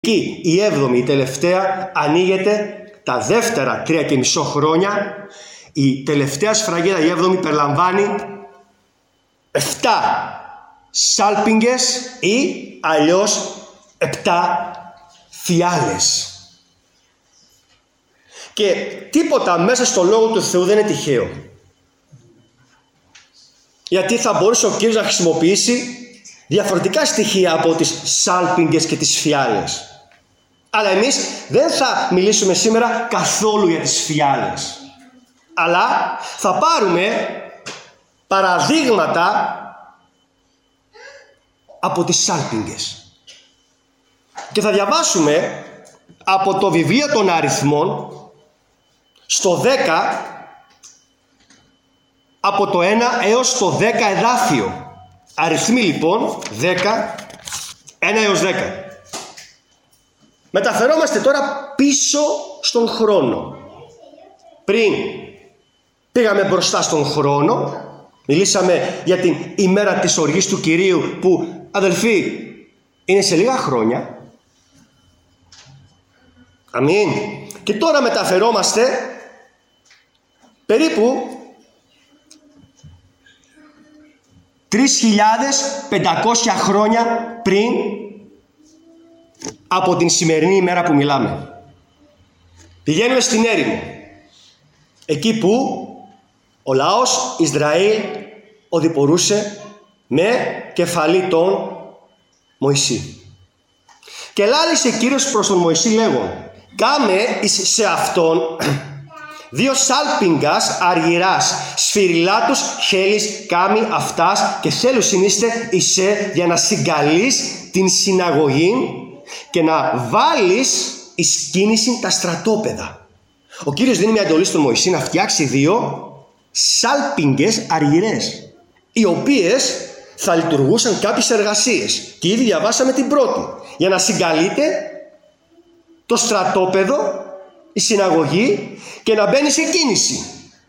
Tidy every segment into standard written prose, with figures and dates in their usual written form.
η 7η, η τελευταία, ανοίγεται τα δεύτερα 3,5 χρόνια. Η τελευταία σφραγίδα, η 7η, περιλαμβάνει 7 σάλπιγγες ή αλλιώς 7 φιάλες. Και τίποτα μέσα στο Λόγο του Θεού δεν είναι τυχαίο. Γιατί θα μπορούσε ο Κύριος να χρησιμοποιήσει διαφορετικά στοιχεία από τις σάλπιγγες και τις φιάλες. Αλλά εμείς δεν θα μιλήσουμε σήμερα καθόλου για τις φιάλες. Αλλά θα πάρουμε παραδείγματα από τις σάλπιγγες. Και θα διαβάσουμε από το βιβλίο των Αριθμών στο 10, από το 1 έως το 10 εδάφιο. Αριθμοί λοιπόν 10, 1 έως 10. Μεταφερόμαστε τώρα πίσω στον χρόνο. Πριν πήγαμε μπροστά στον χρόνο, μιλήσαμε για την ημέρα της οργής του Κυρίου που, αδελφοί, είναι σε λίγα χρόνια. Αμήν. Και τώρα μεταφερόμαστε περίπου 3.500 χρόνια πριν από την σημερινή ημέρα που μιλάμε. Πηγαίνουμε στην έρημο, εκεί που ο λαός Ισραήλ οδηπορούσε με κεφαλή τον Μωυσή. Και λάλησε Κύριος προς τον Μωυσή λέγον: κάμε εις σε αυτόν 2 σάλπιγγας αργυράς, σφυριλάτους χέλης κάμει αυτάς, και θέλουν συνείστε εισέ για να συγκαλείς την συναγωγή και να βάλεις εις κίνηση τα στρατόπεδα. Ο Κύριος δίνει μια εντολή στον Μωυσή να φτιάξει 2 σάλπιγγες αργυρές, οι οποίες θα λειτουργούσαν κάποιες εργασίες. Και ήδη διαβάσαμε την πρώτη, για να συγκαλείται το στρατόπεδο, η συναγωγή, και να μπαίνει σε κίνηση.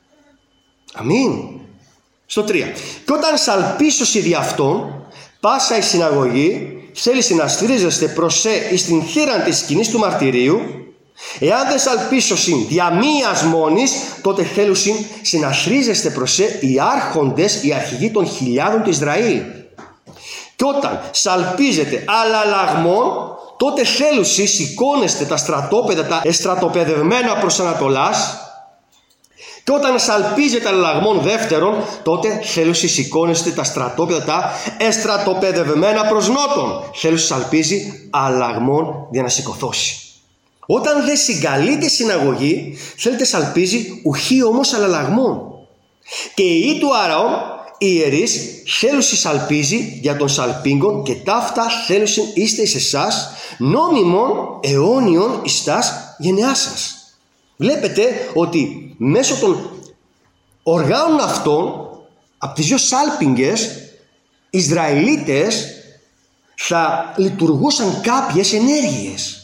Αμήν. Στο 3. Και όταν σαλπίσωση δι' αυτόν, πάσα η συναγωγή, θέλει να στρίζεστε προς εις την θύραν της σκηνής του μαρτυρίου. Εάν δεν σαλπίσωσιν δια μίας μόνης, τότε θέλουσιν συναθρίζεστε προς οι άρχοντες, οι αρχηγοί των χιλιάδων του Ισραήλ. Και όταν σαλπίζετε αλλαλαγμών, τότε θέλουσι σηκώνεστε τα στρατόπεδα, τα εστρατοπεδευμένα προς Ανατολάς. Και όταν σαλπίζετε αλλαγμών δεύτερον, τότε θέλουσι σηκώνεστε τα στρατόπεδα, τα εστρατοπεδευμένα προς Νότον. Θέλουσι σαλπίζει αλλαγμών για να σηκωθώσει. Όταν δεν συγκαλείται συναγωγή, θέλετε σαλπίζει ουχή όμως αλλαγμών. Και οι ή του Αραών, οι ιερείς, θέλουσι σαλπίζει για τον σαλπίγκον, και ταύτα θέλουσιν είστε εις εσάς νόμιμον αιώνιον εις τας γενεάς σας. Βλέπετε ότι μέσω των οργάνων αυτών, από τις 2 σάλπιγγες, οι Ισραηλίτες θα λειτουργούσαν κάποιες ενέργειες.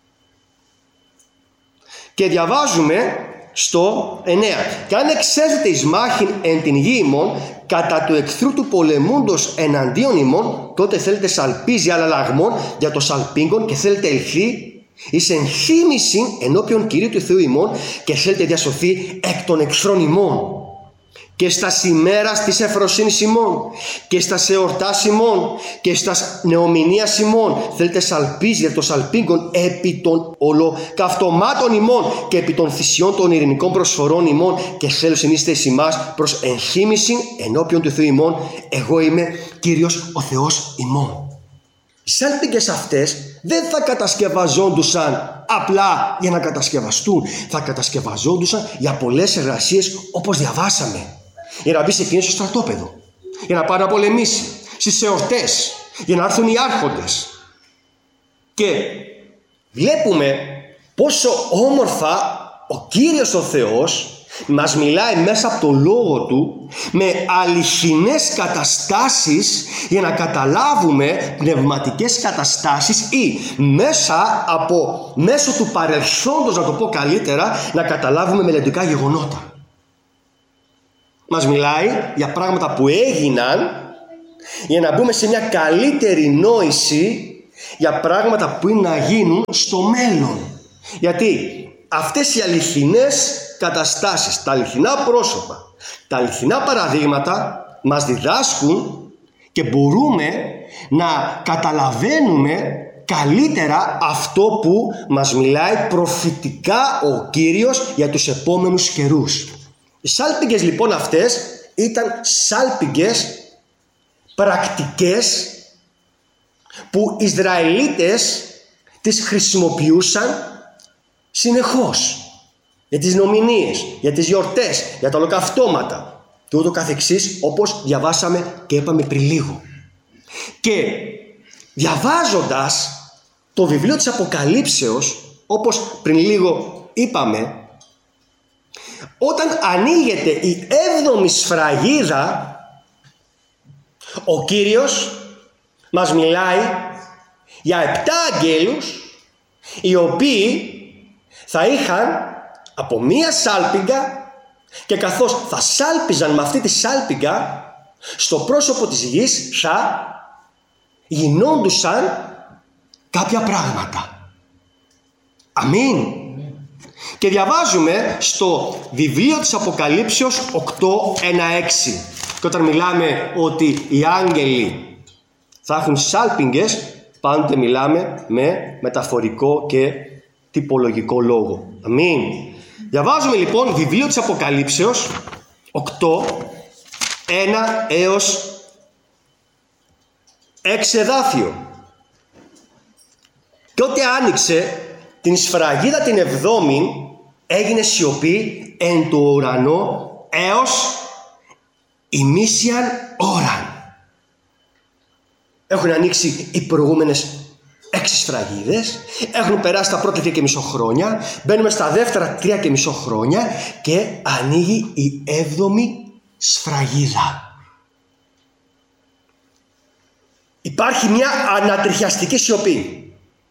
Και διαβάζουμε στο 9. Και αν εξέθετε εις μάχην εν την γη ημών, κατά του εχθρού του πολεμούντος εναντίον ημών, τότε θέλετε σαλπίζει αλλαλαγμών για το σαλπίγκον, και θέλετε ελθεί εις ενθύμησιν ενώπιον Κυρίου του Θεού ημών, και θέλετε διασωθεί εκ των εχθρών ημών. Και στα ημέρας της ευφροσύνης ημών, και στα εορτάς ημών, και στα νεομηνίας ημών, θέλετε σαλπίζει για το σαλπίγκον επί των ολοκαυτωμάτων ημών και επί των θυσιών των ειρηνικών προσφορών ημών, και θέλω συνείστε εις ημάς προς ενθύμησιν ενώπιον του Θεού ημών. Εγώ είμαι Κύριος ο Θεός ημών. Οι σάλπιγγες αυτές δεν θα κατασκευαζόντουσαν απλά για να κατασκευαστούν. Θα κατασκευαζόντουσαν για πολλές εργασίες, όπως διαβάσαμε. Για να μπει σε κίνηση στο στρατόπεδο, για να πάει να πολεμήσει, στις εορτές, για να έρθουν οι άρχοντες. Και βλέπουμε πόσο όμορφα ο Κύριος ο Θεός μας μιλάει μέσα από το Λόγο Του, με αληθινές καταστάσεις, για να καταλάβουμε πνευματικές καταστάσεις, ή μέσω του παρελθόντος, να το πω καλύτερα, να καταλάβουμε μελλοντικά γεγονότα. Μας μιλάει για πράγματα που έγιναν, για να μπούμε σε μια καλύτερη νόηση για πράγματα που είναι να γίνουν στο μέλλον. Γιατί αυτές οι αληθινές καταστάσεις, τα αληθινά πρόσωπα, τα αληθινά παραδείγματα μας διδάσκουν και μπορούμε να καταλαβαίνουμε καλύτερα αυτό που μας μιλάει προφητικά ο Κύριος για τους επόμενους καιρούς. Οι σάλπιγγες λοιπόν αυτές ήταν σάλπιγγες πρακτικές που οι Ισραηλίτες τις χρησιμοποιούσαν συνεχώς για τις νομηνίες, για τις γιορτές, για τα ολοκαυτώματα και ούτω καθεξής, όπως διαβάσαμε και είπαμε πριν λίγο. Και διαβάζοντας το βιβλίο της Αποκαλύψεως, όπως πριν λίγο είπαμε, όταν ανοίγεται η 7η σφραγίδα, ο Κύριος μας μιλάει για 7 αγγέλους οι οποίοι θα είχαν από μία σάλπιγγα και καθώς θα σάλπιζαν με αυτή τη σάλπιγγα, στο πρόσωπο της γης θα γινόντουσαν κάποια πράγματα. Αμήν. Και διαβάζουμε στο βιβλίο της Αποκαλύψεως 8:1-6. Και όταν μιλάμε ότι οι άγγελοι θα έχουν σάλπιγγες, πάντοτε μιλάμε με μεταφορικό και τυπολογικό λόγο. Αμήν. Διαβάζουμε λοιπόν βιβλίο της Αποκαλύψεως 8:1-6 εδάφιο. Και ό,τι άνοιξε την σφραγίδα την 7η, έγινε σιωπή εν το ουρανό έως ημίσιαν ώραν. Έχουν ανοίξει οι προηγούμενες 6 σφραγίδες, έχουν περάσει τα πρώτα 3,5 χρόνια, μπαίνουμε στα δεύτερα 3,5 χρόνια και ανοίγει η 7η σφραγίδα. Υπάρχει μια ανατριχιαστική σιωπή.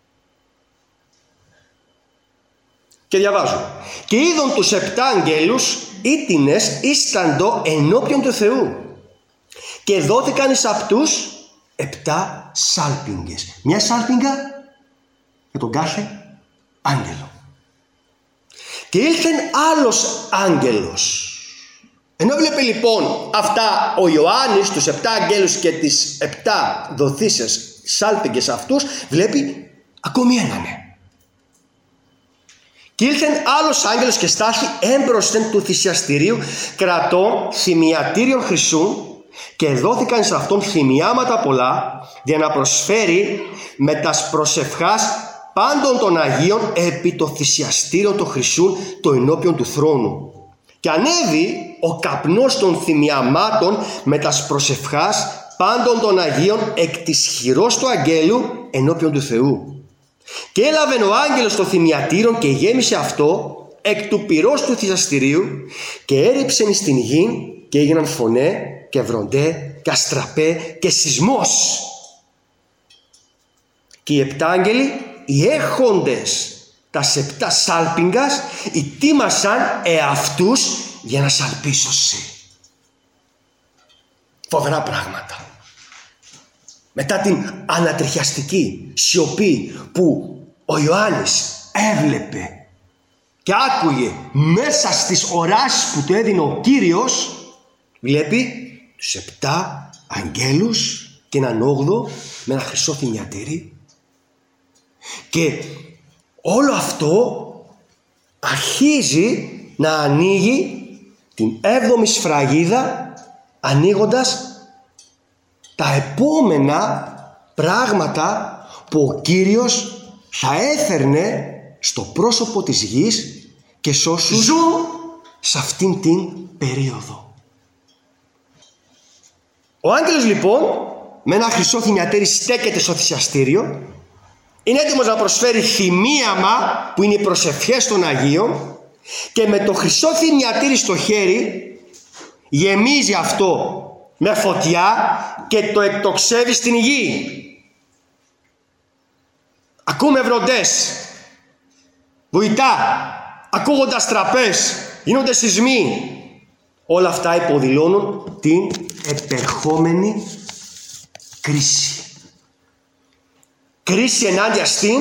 Και διαβάζω. Και είδον τους 7 αγγέλους ήτινες ίσταντο ενώπιον του Θεού. Και δόθηκαν εις αυτούς 7 σάλπιγγες. Μια σάλπιγγα για τον κάθε άγγελο. Και ήλθεν άλλος άγγελος. Ενώ βλέπε λοιπόν αυτά ο Ιωάννης, τους 7 αγγέλους και τις 7 δοθήσεις σάλπιγγες αυτούς, βλέπει ακόμη έναν. Και ήλθεν άλλος άγγελος και στάθη έμπροσθεν του θυσιαστηρίου κρατών θυμιατήριων χρυσού και δόθηκαν σε αυτόν θυμιάματα πολλά για να προσφέρει με τας προσευχάς πάντων των Αγίων επί το θυσιαστήριο το χρυσού το ενώπιον του θρόνου. Και ανέβη ο καπνός των θυμιαμάτων με τας προσευχάς πάντων των Αγίων εκ της χειρός του αγγέλου ενώπιον του Θεού. Και έλαβε ο άγγελος το θυμιατήριο και γέμισε αυτό εκ του πυρός του θυσιαστηρίου και έριψεν στην γη και έγιναν φωνέ και βροντέ και αστραπέ και σεισμός. Και οι 7 άγγελοι, οι έχοντες τας 7 σάλπιγγας, ετοίμασαν εαυτούς για να σαλπίσωσι. Φοβερά πράγματα. Μετά την ανατριχιαστική σιωπή που ο Ιωάννης έβλεπε και άκουγε μέσα στις οράσεις που του έδινε ο Κύριος, βλέπει τους 7 αγγέλους και έναν 8ο με ένα χρυσό θυμιατήρι. Και όλο αυτό αρχίζει να ανοίγει την 7η σφραγίδα, ανοίγοντας τα επόμενα πράγματα που ο Κύριος θα έφερνε στο πρόσωπο της γης και σε όσους ζουν σε αυτήν την περίοδο. Ο άγγελος λοιπόν με ένα χρυσό θυμιατήρι στέκεται στο θυσιαστήριο, είναι έτοιμος να προσφέρει θυμίαμα που είναι οι προσευχές των Αγίων και με το χρυσό θυμιατήρι στο χέρι γεμίζει αυτό με φωτιά και το εκτοξεύει στην γη. Ακούμε βροντές, βουητά, ακούγονται αστραπές, γίνονται σεισμοί. Όλα αυτά υποδηλώνουν την επερχόμενη κρίση. κρίση ενάντια στην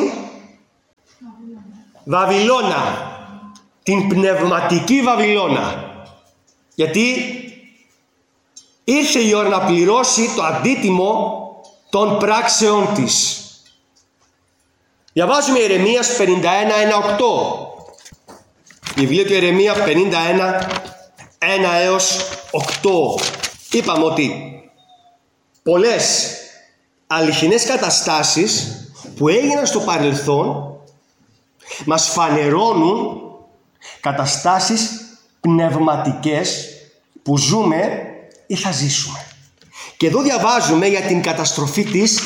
Βαβυλώνα, την πνευματική Βαβυλώνα. Γιατί ήρθε η ώρα να πληρώσει το αντίτιμο των πράξεών της. Διαβάζουμε Ιερεμίας 51:1-8. Βιβλίο του Ιερεμία 51:1-8. Είπαμε ότι πολλές αληθινές καταστάσεις που έγιναν στο παρελθόν μας φανερώνουν καταστάσεις πνευματικές που ζούμε ή θα ζήσουμε. Και εδώ διαβάζουμε για την καταστροφή της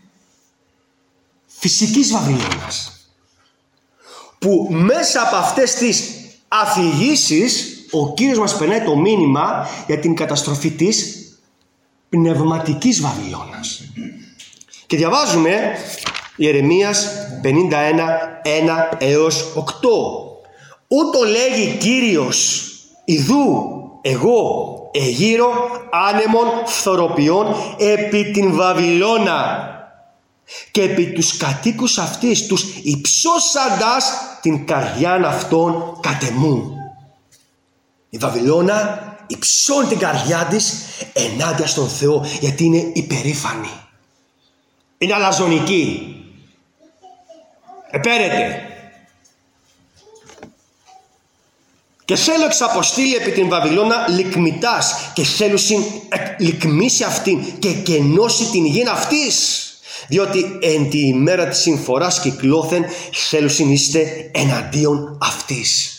φυσικής Βαβυλώνας, που μέσα από αυτές τις αφηγήσεις ο Κύριος μας περνάει το μήνυμα για την καταστροφή της πνευματικής Βαβυλώνας. Και διαβάζουμε Ιερεμίας 51:1-8. Ούτω λέγει Κύριος, ιδού εγώ εγείρω άνεμον φθοροποιών επί την Βαβυλώνα και επί τους κατοίκους αυτής, τους υψώσαντας την καρδιάν αυτών κατ' εμού. Η Βαβυλώνα υψώνει την καρδιά της ενάντια στον Θεό, γιατί είναι υπερήφανη. Είναι αλαζονική. Επέρεται. Και θέλω εξαποστείλει επί την Βαβυλώνα λικμητάς και θέλουσιν λικμίσει αυτήν και κενώσει την γην αυτής. Διότι εν τη ημέρα της συμφοράς κυκλώθεν θέλουσιν είστε εναντίον αυτής.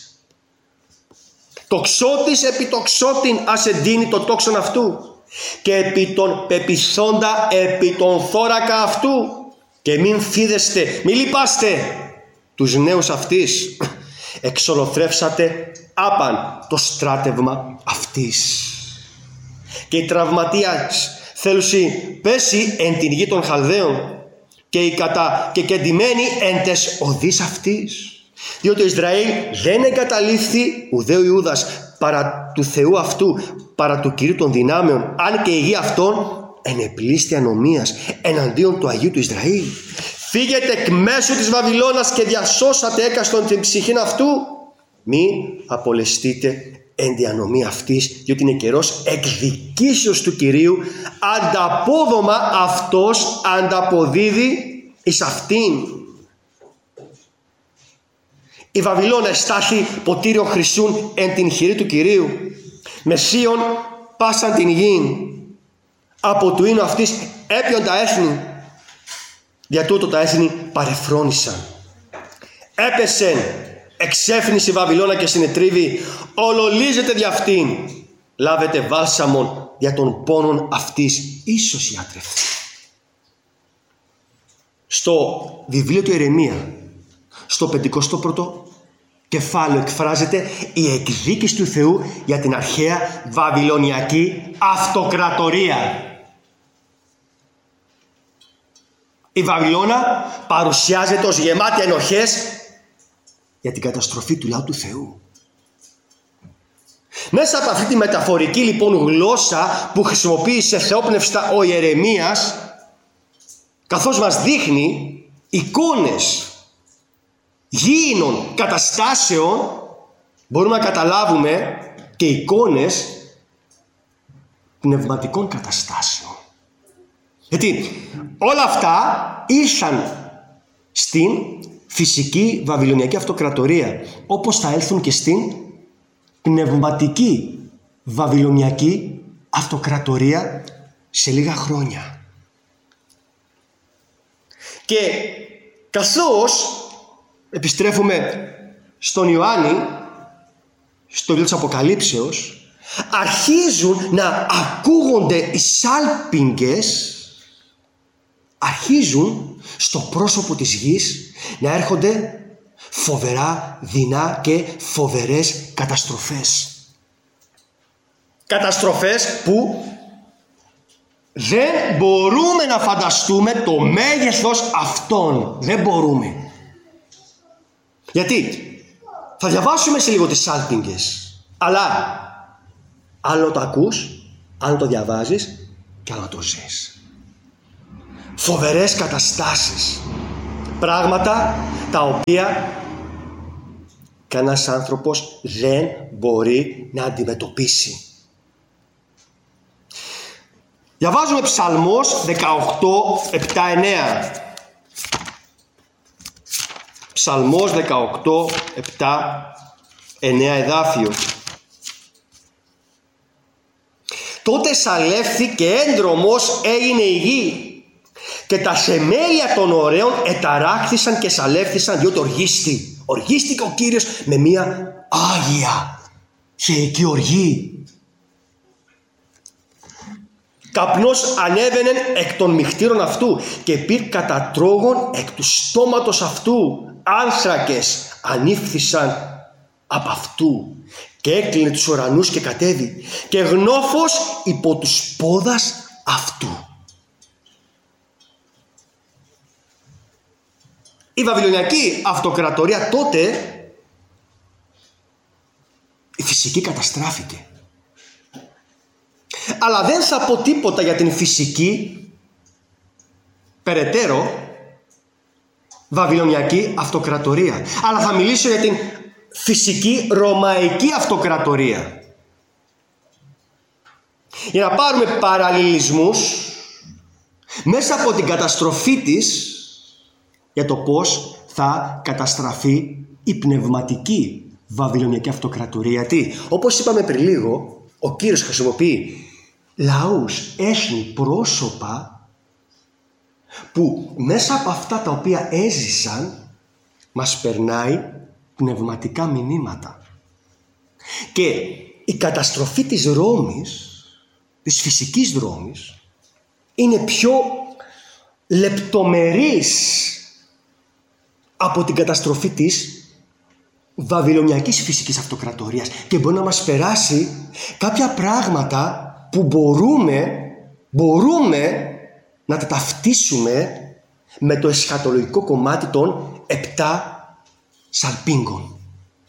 Τοξότης επί τοξότην ας εντείνει το τόξον αυτού και επί τον πεπισόντα επί τον θώρακα αυτού και μην φίδεστε, μην λυπάστε τους νέους αυτής. Εξολοθρεύσατε άπαν το στράτευμα αυτής. Και οι τραυματίας θέλουσι πέσει εν την γη των Χαλδαίων και κεντυμένη εν τες οδείς αυτής. Διότι ο Ισραήλ δεν εγκαταλείφθη ουδέ ο Ιούδας παρά του Θεού αυτού, παρά του Κυρίου των δυνάμεων, αν και η γη αυτών ενεπλήστη ανομίας εναντίον του Αγίου του Ισραήλ. Φύγετε εκ μέσου της Βαβυλώνας και διασώσατε έκαστον την ψυχήν αυτού. Μη απολεστείτε εν τη ανομία αυτής, διότι είναι καιρός εκδικήσεως του Κυρίου, ανταπόδομα αυτός ανταποδίδει εις αυτήν. Η Βαβυλώνα εστάχει ποτήριο χρυσούν εν την χειρή του Κυρίου, μεσίων πάσαν την γην, από του ίνου αυτής έπιον τα έθνη, για τούτο τα έθνη παρεφρόνησαν. Έπεσεν εξέφνησε η Βαβυλώνα και συνετρίβει, ολολίζεται δι' αυτήν. Λάβετε βάλσαμον για των πόνων αυτής, ίσως ιατρευτεί. Στο βιβλίο του Ιερεμία, στο 51ο κεφάλαιο, εκφράζεται η εκδίκηση του Θεού για την αρχαία βαβυλωνιακή αυτοκρατορία. Η Βαβυλώνα παρουσιάζεται ως γεμάτη ενοχές για την καταστροφή του λαού του Θεού. Μέσα από αυτή τη μεταφορική λοιπόν γλώσσα που χρησιμοποίησε θεόπνευστα ο Ιερεμίας, καθώς μας δείχνει εικόνες γήινων καταστάσεων, μπορούμε να καταλάβουμε και εικόνες πνευματικών καταστάσεων. Γιατί όλα αυτά ήρθαν στην φυσική βαβυλωνιακή αυτοκρατορία, όπως θα έλθουν και στην πνευματική βαβυλωνιακή αυτοκρατορία σε λίγα χρόνια. Και καθώς επιστρέφουμε στον Ιωάννη, στο βιβλίο της Αποκαλύψεως, αρχίζουν να ακούγονται οι σάλπιγγες, αρχίζουν στο πρόσωπο της γης να έρχονται φοβερά δεινά και φοβερές καταστροφές. Καταστροφές που δεν μπορούμε να φανταστούμε το μέγεθος αυτών. Δεν μπορούμε. Γιατί θα διαβάσουμε σε λίγο τις σάλπιγγες, αλλά άλλο το ακούς, άλλο το διαβάζεις και άλλο το ζεις. φοβερές καταστάσεις. Πράγματα τα οποία κανένας άνθρωπος δεν μπορεί να αντιμετωπίσει. Διαβάζουμε Ψαλμός 18, 7, 9. Ψαλμός 18, 7, 9 εδάφιο. Τότε σαλεύθη και έντρομος έγινε η γη, και τα θεμέλια των ωραίων εταράχθησαν και σαλεύθησαν, διότι οργίστη. Οργίστηκε ο Κύριος με μια άγια θεϊκή οργή. Καπνός ανέβαινε εκ των μυχτήρων αυτού και πήρ κατατρώγων εκ του στόματος αυτού. Άνθρακες ανήφθησαν από αυτού και έκλεινε τους ουρανούς και κατέβη και γνώφος υπό τους πόδας αυτού. Η Βαβυλωνιακή αυτοκρατορία τότε, η φυσική καταστράφηκε. Αλλά δεν θα πω τίποτα για την φυσική περαιτέρω Βαβυλωνιακή αυτοκρατορία, αλλά θα μιλήσω για την φυσική Ρωμαϊκή αυτοκρατορία, για να πάρουμε παραλληλισμούς μέσα από την καταστροφή της για το πώς θα καταστραφεί η πνευματική Βαβυλωνιακή αυτοκρατορία. Γιατί, όπως είπαμε πριν λίγο, ο Κύριος χρησιμοποιεί λαούς, έθνη, πρόσωπα που μέσα από αυτά τα οποία έζησαν μας περνάει πνευματικά μηνύματα. Και η καταστροφή της Ρώμης, της φυσικής Ρώμης, είναι πιο λεπτομερής από την καταστροφή της Βαβυλωνιακής φυσικής αυτοκρατορίας και μπορεί να μας περάσει κάποια πράγματα που μπορούμε να τα ταυτίσουμε με το εσχατολογικό κομμάτι των 7 σαλπίγγων.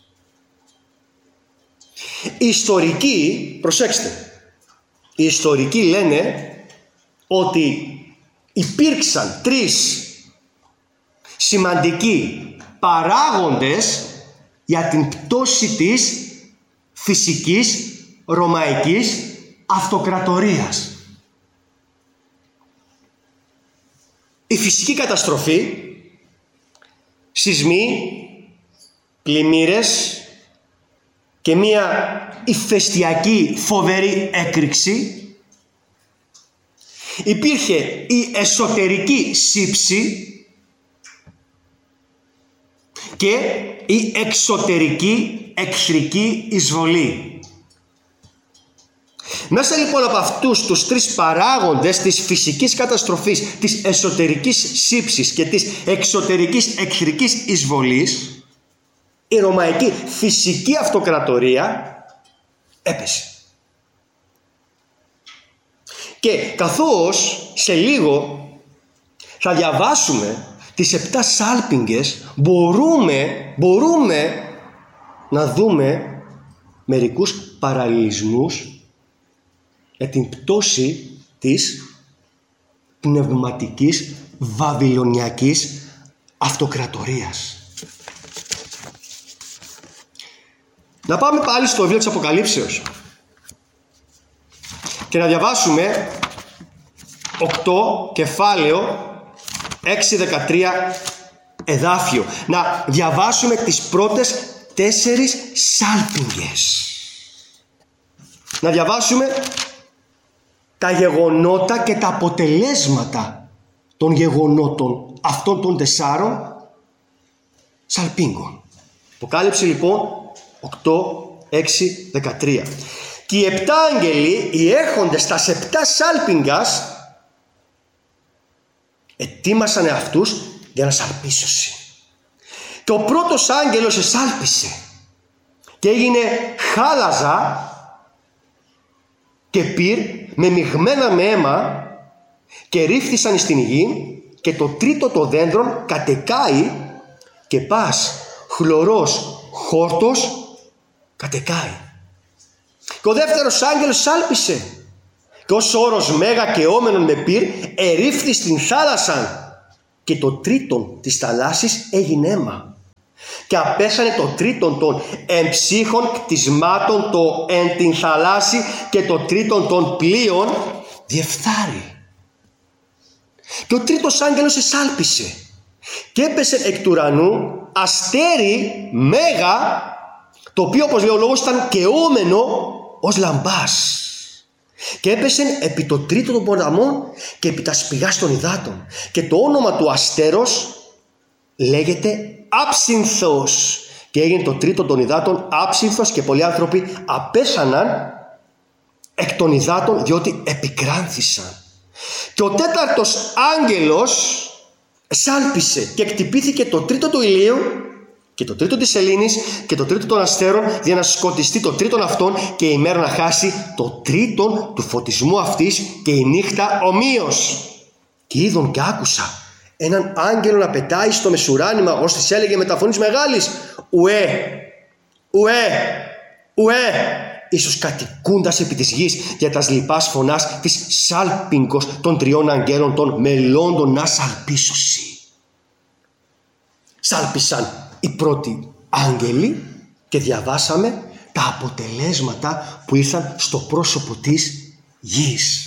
Οι ιστορικοί, προσέξτε, οι ιστορικοί λένε ότι υπήρξαν 3 σημαντικοί παράγοντες για την πτώση της φυσικής Ρωμαϊκής αυτοκρατορίας. Η φυσική καταστροφή, σεισμοί, πλημμύρες και μία ηφαιστειακή φοβερή έκρηξη. Υπήρχε η εσωτερική σύψη και η εξωτερική εχθρική εισβολή. Μέσα λοιπόν από αυτούς τους 3 παράγοντες της φυσικής καταστροφής, της εσωτερικής σύψης και της εξωτερικής εχθρικής εισβολής, η Ρωμαϊκή φυσική αυτοκρατορία έπεσε. Και καθώς σε λίγο θα διαβάσουμε τις 7 σάλπιγγες, μπορούμε να δούμε μερικούς παραλληλισμούς για την πτώση της πνευματικής Βαβυλωνιακής αυτοκρατορίας. Να πάμε πάλι στο βιβλίο της Αποκαλύψεως και να διαβάσουμε 8 κεφάλαιο 6-13 εδάφιο. Να διαβάσουμε τις πρώτες 4 σάλπιγγες. Να διαβάσουμε τα γεγονότα και τα αποτελέσματα των γεγονότων αυτών των 4 σαλπίγγων. Αποκάλυψη λοιπόν 8-6-13. Και οι 7 άγγελοι, οι έχοντες τας 7 σάλπιγγας, ετοίμασαν αυτούς για να σαλπίσωσι. Και ο πρώτος άγγελος εσάλπισε και έγινε χάλαζα και πυρ με μειγμένα με αίμα και ρίφθησαν στην γη, και το τρίτο το δέντρον κατεκάει και πας χλωρός χόρτος κατεκάει. Και ο δεύτερος άγγελος σάλπισε και ως όρος μέγα και όμενον με πυρ ερήφθη στην θάλασσα και το τρίτον της θαλάσσης έγινε αίμα και απέσανε το τρίτον των εμψύχων κτισμάτων το εν την θαλάσση και το τρίτον των πλοίων διεφθάρει. Και ο τρίτος άγγελος εσάλπισε και έπεσε εκ του ουρανού αστέρι μέγα, το οποίο όπως λέει ο λόγος ήταν καιόμενο ως λαμπάς, και έπεσε επί το τρίτο των ποταμών και επί τα σπηγάς των υδάτων, και το όνομα του αστέρος λέγεται Άψυνθος, και έγινε το τρίτο των υδάτων Άψυνθος, και πολλοί άνθρωποι απέθαναν εκ των υδάτων διότι επικράνθησαν. Και ο τέταρτος άγγελος σάλπισε και εκτυπήθηκε το τρίτο του ηλίου και το τρίτο της σελήνης και το τρίτο των αστέρων, για να σκοτιστεί το τρίτον αυτόν και η μέρα να χάσει το τρίτον του φωτισμού αυτής και η νύχτα ομοίως. Και είδον και άκουσα έναν άγγελο να πετάει στο μεσουράνημα, ως της έλεγε με τα φωνής μεγάλης, ουέ, ουέ, ουέ, ίσως κατοικούντας επί της γης για τας λοιπάς φωνάς της σάλπιγγος των τριών αγγέλων των μελώντων να σαλπίσωσι. Σάλπισαν οι πρώτοι άγγελοι και διαβάσαμε τα αποτελέσματα που ήρθαν στο πρόσωπο της γης.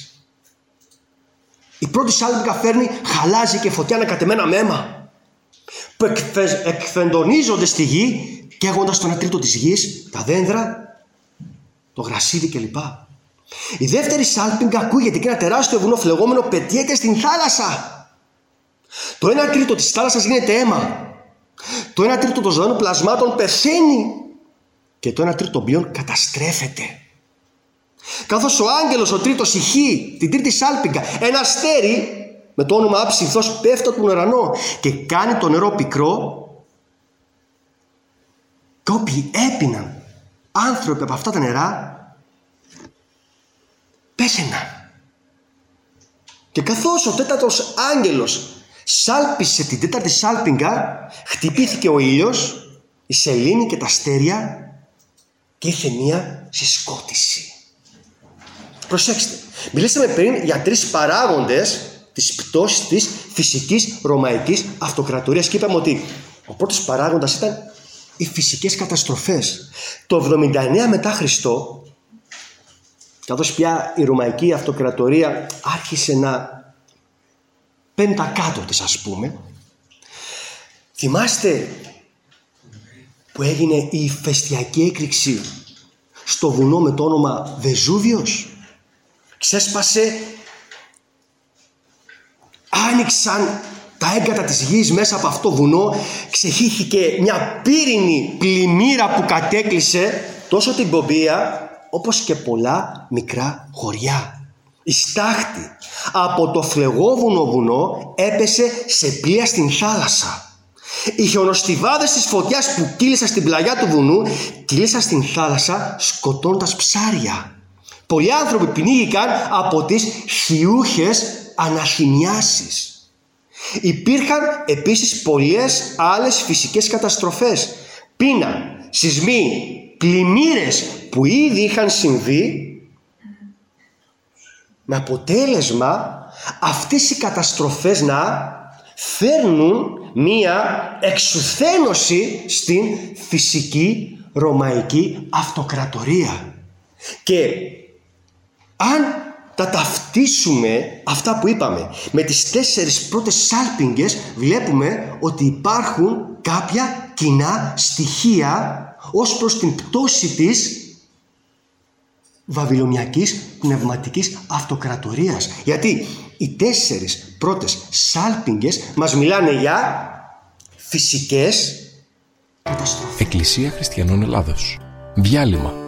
Η πρώτη σάλπιγγα φέρνει χαλάζι και φωτιά ανακατεμένα με αίμα που εκφεντονίζονται στη γη, καίγοντας το ένα τρίτο της γης, τα δέντρα, το γρασίδι κλπ. Η δεύτερη σάλπιγγα ακούγεται και ένα τεράστιο βουνό φλεγόμενο πετιέται στην θάλασσα. Το ένα τρίτο της θάλασσας γίνεται αίμα. Το ένα τρίτο των ζωντανών πλασμάτων πεθαίνει και το ένα τρίτο των πλοίων καταστρέφεται. Καθώς ο άγγελος ο τρίτος ηχεί την τρίτη σάλπιγγα, ένα αστέρι με το όνομα Άψυνθος πέφτει από τον ουρανό και κάνει το νερό πικρό, και όποιοι έπιναν άνθρωποι από αυτά τα νερά πέθαιναν. Και καθώς ο τέταρτος άγγελος σάλπισε την τέταρτη σάλπιγγα, χτυπήθηκε ο ήλιος, η σελήνη και τα αστέρια και ήρθε μία συσκότηση. Προσέξτε, μιλήσαμε πριν για τρεις παράγοντες της πτώσης της φυσικής ρωμαϊκής αυτοκρατορίας και είπαμε ότι ο πρώτος παράγοντας ήταν οι φυσικές καταστροφές. Το 79 μετά Χριστό, καθώς πια η ρωμαϊκή αυτοκρατορία άρχισε να παίρνει τα κάτω της, ας πούμε, θυμάστε που έγινε η ηφαιστειακή έκρηξη στο βουνό με το όνομα Βεζούβιος? Ξέσπασε, άνοιξαν τα έγκατα της γης μέσα από αυτό το βουνό, ξεχύθηκε μια πύρινη πλημμύρα που κατέκλυσε τόσο την Πομπία όπως και πολλά μικρά χωριά. Η στάχτη από το φλεγόβουνο βουνό έπεσε σε πλοία στην θάλασσα. Οι χιονοστιβάδες της φωτιάς που κύλησαν στην πλαγιά του βουνού κύλησαν στην θάλασσα σκοτώντας ψάρια. Πολλοί άνθρωποι πνίγηκαν από τις χιούχες αναχημιάσεις. Υπήρχαν επίσης πολλές άλλες φυσικές καταστροφές, πείνα, σεισμοί, πλημμύρες που ήδη είχαν συμβεί, με αποτέλεσμα αυτές οι καταστροφές να φέρνουν μία εξουθένωση στην φυσική ρωμαϊκή αυτοκρατορία. Και αν τα ταυτίσουμε αυτά που είπαμε με τις 4 πρώτες σάλπιγγες, βλέπουμε ότι υπάρχουν κάποια κοινά στοιχεία ως προς την πτώση της βαβυλωνιακής πνευματικής αυτοκρατορίας. Γιατί οι 4 πρώτες σάλπιγγες μας μιλάνε για φυσικές καταστροφές. Εκκλησία Χριστιανών Ελλάδος. Διάλειμμα.